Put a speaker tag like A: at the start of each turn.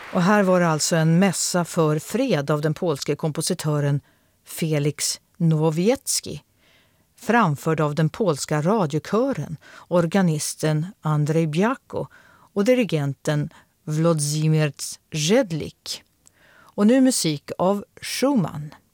A: Och här var det alltså en mässa för fred av den polske kompositören Felix Nowowiecki, framförd av den polska radiokören, organisten Andrzej Biako och dirigenten Włodzimierz Zedlik. Och nu musik av Schumann.